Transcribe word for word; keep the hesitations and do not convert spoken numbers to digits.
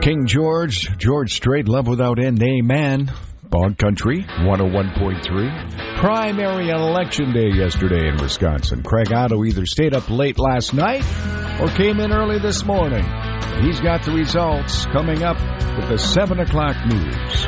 King George, George Strait, Love Without End, Amen. Bog Country, one oh one point three. Primary and election day yesterday in Wisconsin. Craig Otto either stayed up late last night or came in early this morning. He's got the results coming up with the seven o'clock news.